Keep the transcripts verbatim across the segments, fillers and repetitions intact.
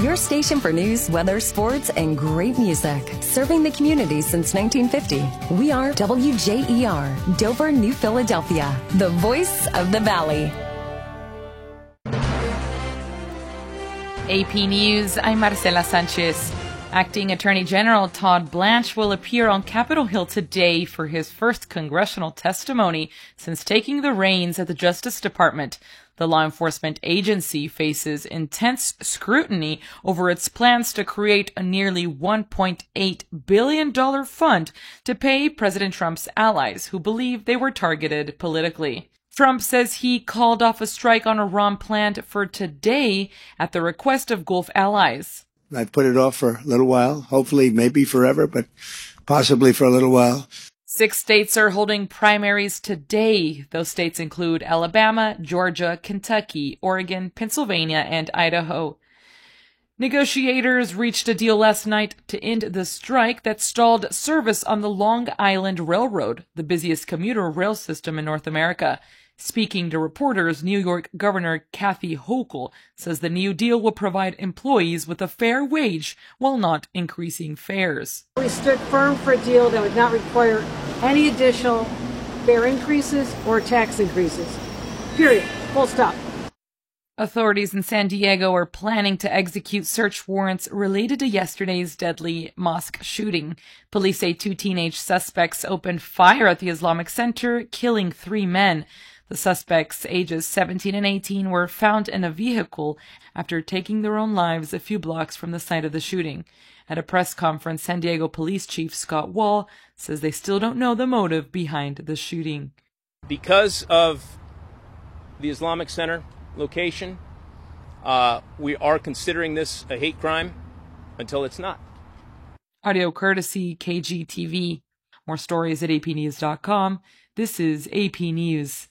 your station for news, weather, sports, and great music. Serving the community since nineteen fifty. We are W J E R, Dover, New Philadelphia, the voice of the Valley. A P News, I'm Marcela Sanchez. Acting Attorney General Todd Blanche will appear on Capitol Hill today for his first congressional testimony since taking the reins at the Justice Department. The law enforcement agency faces intense scrutiny over its plans to create a nearly one point eight billion dollars fund to pay President Trump's allies who believe they were targeted politically. Trump says he called off a strike on Iran planned for today at the request of Gulf allies. I've put it off for a little while, hopefully maybe forever, but possibly for a little while. Six states are holding primaries today. Those states include Alabama, Georgia, Kentucky, Oregon, Pennsylvania, and Idaho. Negotiators reached a deal last night to end the strike that stalled service on the Long Island Railroad, the busiest commuter rail system in North America. Speaking to reporters, New York Governor Kathy Hochul says the new deal will provide employees with a fair wage while not increasing fares. We stood firm for a deal that would not require any additional fare increases or tax increases. Period. Full stop. Authorities in San Diego are planning to execute search warrants related to yesterday's deadly mosque shooting. Police say two teenage suspects opened fire at the Islamic Center, killing three men. The suspects, ages seventeen and eighteen, were found in a vehicle after taking their own lives a few blocks from the site of the shooting. At a press conference, San Diego Police Chief Scott Wall says they still don't know the motive behind the shooting. Because of the Islamic Center location, uh, we are considering this a hate crime until it's not. Audio courtesy K G T V. More stories at A P news dot com. This is A P News.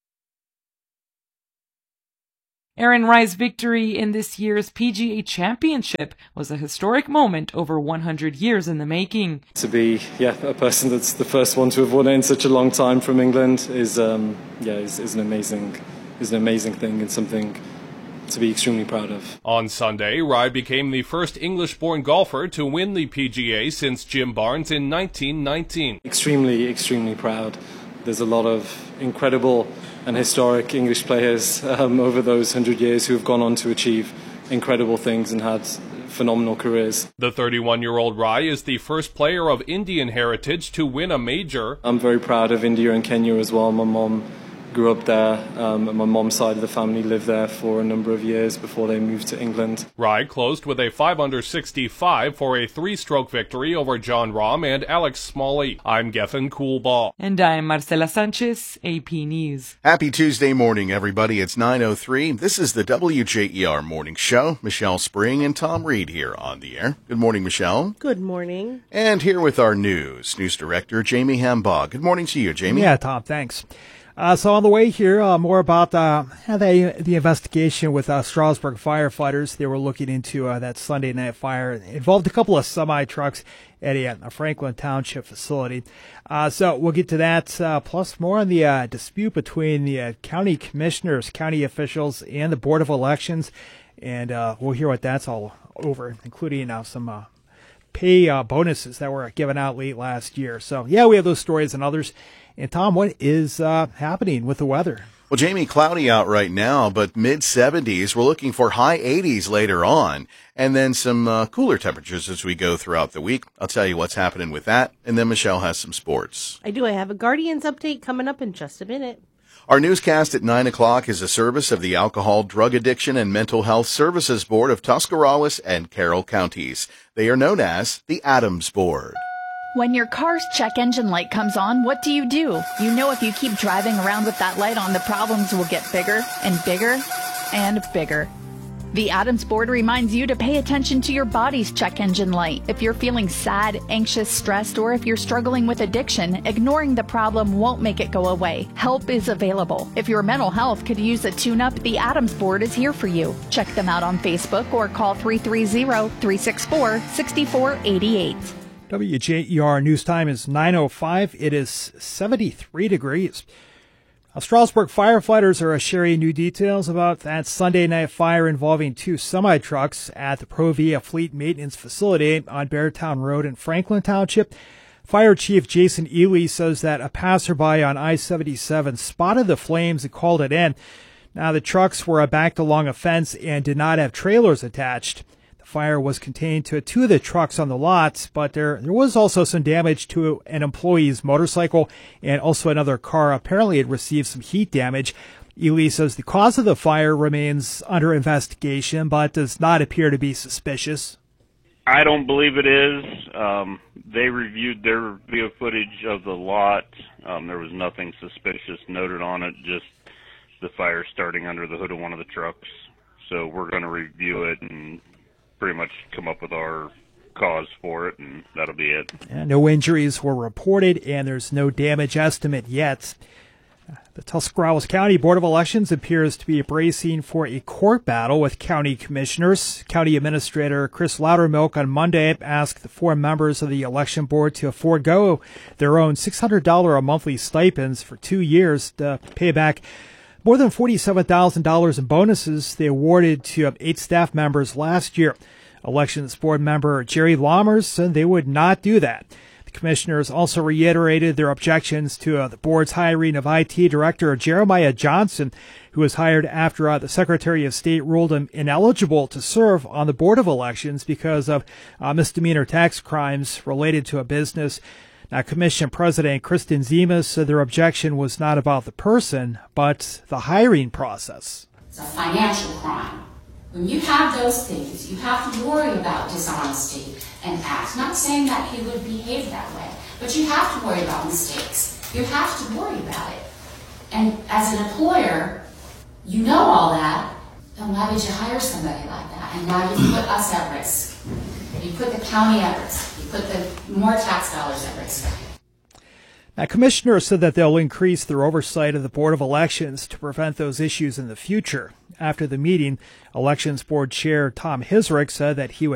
Aaron Rye's victory in this year's P G A Championship was a historic moment over one hundred years in the making. To be, yeah, a person that's the first one to have won it in such a long time from England is, um, yeah, is, is an amazing, is an amazing thing and something to be extremely proud of. On Sunday, Rye became the first English-born golfer to win the P G A since Jim Barnes in nineteen nineteen. Extremely, extremely proud. There's a lot of incredible and historic English players um, over those hundred years who have gone on to achieve incredible things and had phenomenal careers. The thirty-one-year-old Rye is the first player of Indian heritage to win a major. I'm very proud of India and Kenya as well. My mom grew up there, um, and my mom's side of the family lived there for a number of years before they moved to England. Rye closed with a five under sixty-five for a three-stroke victory over John Rahm and Alex Smalley. I'm Geffen Coolball. And I'm Marcela Sanchez, A P News. Happy Tuesday morning, everybody. It's nine oh three. This is the W J E R Morning Show. Michelle Spring and Tom Reed here on the air. Good morning, Michelle. Good morning. And here with our news, news director, Jamie Hambaugh. Good morning to you, Jamie. Yeah, Tom, thanks. Uh, so on the way here, uh, more about uh, the, the investigation with uh, Strasburg firefighters. They were looking into uh, that Sunday night fire. It involved a couple of semi-trucks at a, a Franklin Township facility. Uh, so we'll get to that, uh, plus more on the uh, dispute between the uh, county commissioners, county officials, and the Board of Elections. And uh, we'll hear what that's all over, including uh, some uh, pay uh, bonuses that were given out late last year. So, yeah, we have those stories and others. And, Tom, what is uh, happening with the weather? Well, Jamie, cloudy out right now, but mid seventies. We're looking for high eighties later on, and then some uh, cooler temperatures as we go throughout the week. I'll tell you what's happening with that, and then Michelle has some sports. I do. I have a Guardians update coming up in just a minute. Our newscast at nine o'clock is a service of the Alcohol, Drug Addiction, and Mental Health Services Board of Tuscarawas and Carroll counties. They are known as the Adams Board. When your car's check engine light comes on, what do you do? You know if you keep driving around with that light on, the problems will get bigger and bigger and bigger. The Adams Board reminds you to pay attention to your body's check engine light. If you're feeling sad, anxious, stressed, or if you're struggling with addiction, ignoring the problem won't make it go away. Help is available. If your mental health could use a tune-up, the Adams Board is here for you. Check them out on Facebook or call three three zero, three six four, six four eight eight. W J E R news time is nine oh five. It is seventy-three degrees. Strasburg firefighters are sharing new details about that Sunday night fire involving two semi-trucks at the Provia Fleet Maintenance Facility on Beartown Road in Franklin Township. Fire Chief Jason Ely says that a passerby on I seventy-seven spotted the flames and called it in. Now, the trucks were backed along a fence and did not have trailers attached. The fire was contained to two of the trucks on the lots, but there, there was also some damage to an employee's motorcycle and also another car. Apparently, it received some heat damage. Ely says the cause of the fire remains under investigation, but does not appear to be suspicious. I don't believe it is. Um, they reviewed their video footage of the lot. Um, there was nothing suspicious noted on it, just the fire starting under the hood of one of the trucks. So we're going to review it and pretty much come up with our cause for it, and that'll be it. And no injuries were reported, and there's no damage estimate yet. The Tuscarawas County Board of Elections appears to be bracing for a court battle with county commissioners. County Administrator Chris Loudermilk on Monday asked the four members of the election board to forego their own six hundred dollars a monthly stipends for two years to pay back more than forty-seven thousand dollars in bonuses they awarded to eight staff members last year. Elections board member Jerry Lammers said they would not do that. The commissioners also reiterated their objections to uh, the board's hiring of I T Director Jeremiah Johnson, who was hired after uh, the Secretary of State ruled him ineligible to serve on the Board of Elections because of uh, misdemeanor tax crimes related to a business. Now, Commission President Kristen Zemas said their objection was not about the person, but the hiring process. It's a financial crime. When you have those things, you have to worry about dishonesty and acts. Not saying that he would behave that way, but you have to worry about mistakes. You have to worry about it. And as an employer, you know all that, then why would you hire somebody like that? And now you put us at risk. You put the county at risk. You put the more tax dollars at risk. Now, commissioners said that they'll increase their oversight of the Board of Elections to prevent those issues in the future. After the meeting, Elections Board Chair Tom Hisrick said that he would